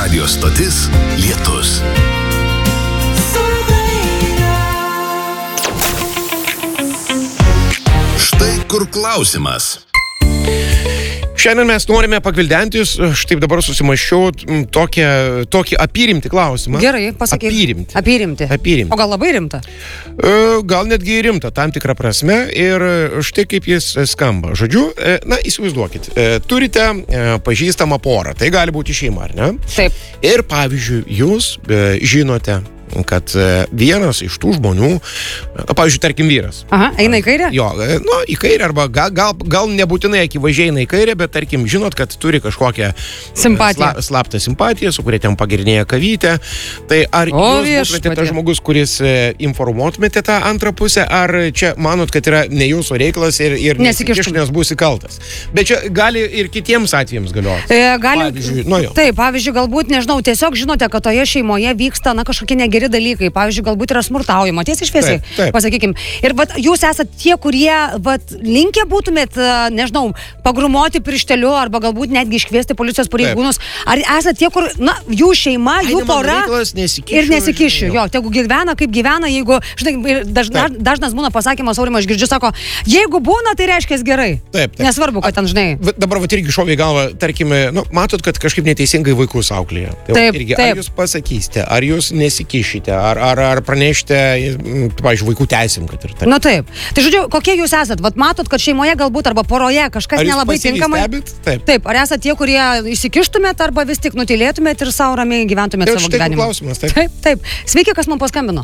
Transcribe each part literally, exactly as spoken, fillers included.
Radio stotis Lietus. Štai kur klausimas. Šiandien mes norime pagvildenti jūs, aš taip dabar susimaščiau, tokią, tokį apyrimtį klausimą. Gerai, pasakyk. Apyrimtį. Apyrimtį. Apyrimtį. O gal labai rimta? Gal netgi rimta, tam tikrą prasme. Ir štai kaip jis skamba. Žodžiu, na, įsivaizduokit, turite pažįstamą porą. Tai gali būti šeima, ar ne? Taip. Ir pavyzdžiui, jūs žinote, kad vienas iš tų žmonių, pavyzdžiui, tarkim vyras. Aha, eina į kairę? Jo, nu, į kairę arba gal, gal, gal nebūtinai akivaizdžiai eina į kairę, bet tarkim, žinot, kad turi kažkokią simpatiją. Sla, slaptą simpatiją, su kuria ten pagirinėja kavytę. Tai ar O, jūs būtumėte tas žmogus, kuris informuotumėte tą antrą pusę, ar čia manot, kad yra ne jūsų reiklas ir, ir nesikištų, nes būsi kaltas? Bet čia gali ir kitiems atvejams galioti. E, gali, pavyzdžiui, nu, taip, pavyzdžiui, galbūt, nežinau, tiesiog žinote, kad toje šeimoje vyksta, na, kažkokie negeri dalykai, pavyzdžiui, galbūt yra smurtaujama, tiesiai šviesiai, taip, taip. pasakykim. Ir vat, jūs esat tie, kurie vat, linkę būtumėt, nežinau, pagrumoti piršteliu arba galbūt netgi iškviesti policijos pareigūnus. Ar esat tie, kur, na, jų šeima, Ai, jų pora reiklas, nesikišiu, ir nesikišiu. Žinai, jo, tegu gyvena, kaip gyvena, jeigu, žinai, dažna, dažnas būna pasakymas, Aurimai, aš girdžiu, sako, jeigu būna, tai reiškia gerai. Taip, taip. Nesvarbu, kad ten, žinai. A, dabar vat irgi šovė į galvą, tarkime, nu, matot, kad kažkaip neteisingai vaikus auklėja. Tai taip, irgi, taip. Ar jūs pasakysite, ar jūs nesikišite, ar, ar, ar pranešite, pavyzdžiui, vaikų teisėm, kad ir tai. Na taip. Tai žodžiu, kokie jūs esat? Vat matot, kad šeimoje galbūt arba poroje kažkas nelabai tinkamai. Stebit? Taip. Taip. Ar esat tie, kurie įsikištumėt arba vis tik nutylėtumėt ir savo ramiai gyventumėt tai savo gyvenimą? Klausimas, taip. Taip, taip. Sveiki, kas man paskambino.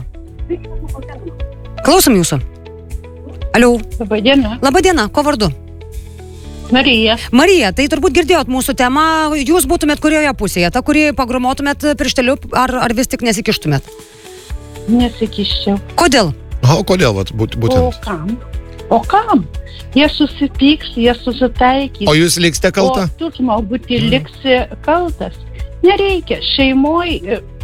Klausom jūsų. Aliu. Labadiena. Labadiena, ko vardu? Marija. Marija, tai turbūt girdėjot mūsų temą, jūs būtumėt kurioje pusėje, ta, kuri pagrumuotumėt piršteliu, ar, ar vis tik nesikištumėt? Nesikiščiau. Kodėl? O kodėl, vat, būt, būtent? O kam? O kam? Jie susipyks, jie susitaikys. O jūs liksite kalta? O tu žmogus mm. liksi kaltas. Nereikia. Šeimoj...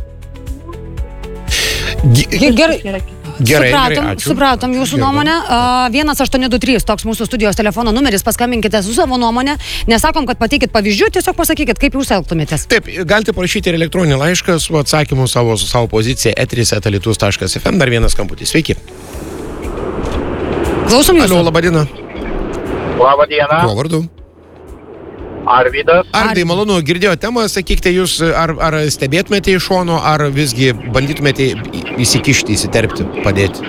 G- Gerai. Gerai, supratom, gerai, ačiū. supratom jūsų Gerai. nuomonę. vienas aštuoni du trys, toks mūsų studijos telefono numeris, paskambinkite su savo nuomonę. Nesakom, kad pateikit pavyzdžių, tiesiog pasakykit, kaip jūs elgtumėtės. Taip, galite parašyti ir elektroninį laišką su atsakymu savo, su savo pozicija eteris eta alytus taškas ef em. Dar vienas skambutis. Sveiki. Klausom jūsų. Alio, labadiena. Labadiena. Kuo vardu? Arvydas. Arvydai, malonu, girdėjo temą, sakykite jūs, ar, ar stebėtumėte iš šono, ar visgi bandytumėte įsikišti, įsiterpti, padėti?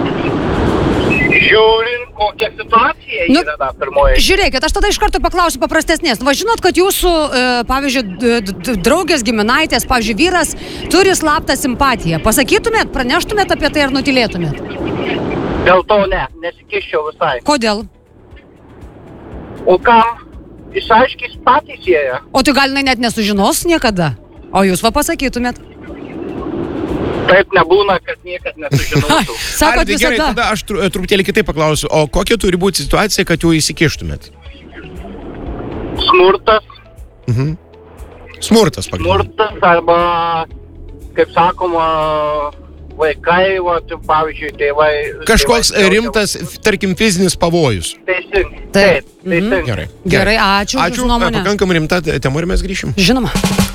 Žiūrint, kokia situacija Nu, yra da pirmoji. Žiūrėkit, aš tada iš karto paklausiu paprastesnės. Va, žinot, kad jūsų, e, pavyzdžiui, d- d- draugės giminaitės, pavyzdžiui, vyras turi slaptą simpatiją. Pasakytumėt, praneštumėt apie tai ar nutylėtumėt? Dėl to ne, nesikiščiau visai. Kodėl? O kam? Išaiškis patys jie. O tai gal jinai net nesužinos niekada? O jūs va pasakytumėt? Taip nebūna, kad niekad nesužinotų. Sakot Arvydai, gerai, visada. tada aš tru, truputėlį kitaip paklausiu, o kokia turi būti situacija, kad jau įsikištumėt? Smurtas, Mhm. Smurtas, pagrindinė. smurtas arba, kaip sakoma, vaikai, va, pavyzdžiui, tėvai. Kažkoks tėvai, rimtas, tarkim, fizinis pavojus. Teisingai. Taip. Taip, teisingai. Gerai. Gerai, ačiū už Ačiū, nuomonę. pakankamai rimta tema ir mes grįšim. Žinoma.